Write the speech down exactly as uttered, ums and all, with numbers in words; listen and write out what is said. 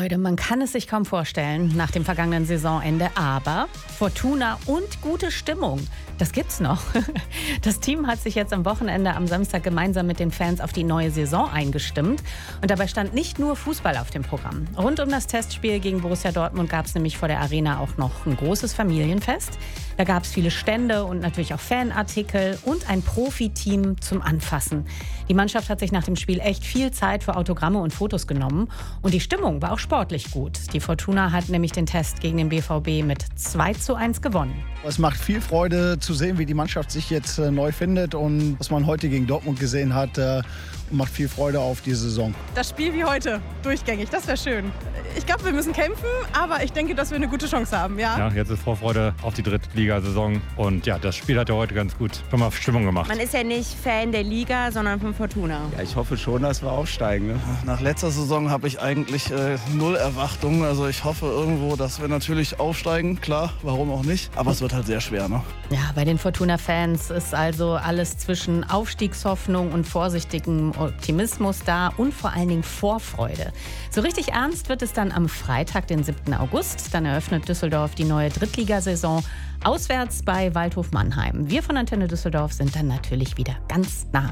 Vorfreude, man kann es sich kaum vorstellen nach dem vergangenen Saisonende, aber Fortuna und gute Stimmung, das gibt's noch. Das Team hat sich jetzt am Wochenende am Samstag gemeinsam mit den Fans auf die neue Saison eingestimmt und dabei stand nicht nur Fußball auf dem Programm. Rund um das Testspiel gegen Borussia Dortmund gab es nämlich vor der Arena auch noch ein großes Familienfest. Da gab es viele Stände und natürlich auch Fanartikel und ein Profiteam zum Anfassen. Die Mannschaft hat sich nach dem Spiel echt viel Zeit für Autogramme und Fotos genommen und die Stimmung war auch sportlich gut. Die Fortuna hat nämlich den Test gegen den B V B mit zwei zu eins gewonnen. Es macht viel Freude zu sehen, wie die Mannschaft sich jetzt äh, neu findet und was man heute gegen Dortmund gesehen hat, äh, macht viel Freude auf die Saison. Das Spiel wie heute, durchgängig, das wäre schön. Ich glaube, wir müssen kämpfen, aber ich denke, dass wir eine gute Chance haben. Ja, ja, jetzt ist Vorfreude auf die Drittligasaison und ja, das Spiel hat ja heute ganz gut schon mal Stimmung gemacht. Man ist ja nicht Fan der Liga, sondern von Fortuna. Ja, ich hoffe schon, dass wir aufsteigen. Ne? Nach letzter Saison habe ich eigentlich äh, null Erwartungen. Also ich hoffe irgendwo, dass wir natürlich aufsteigen. Klar, warum auch nicht. Aber es wird halt sehr schwer. Ne? Ja, bei den Fortuna-Fans ist also alles zwischen Aufstiegshoffnung und vorsichtigem Optimismus da und vor allen Dingen Vorfreude. So richtig ernst wird es dann am Freitag, den siebten August. Dann eröffnet Düsseldorf die neue Drittligasaison auswärts bei Waldhof Mannheim. Wir von Antenne Düsseldorf sind dann natürlich wieder ganz nah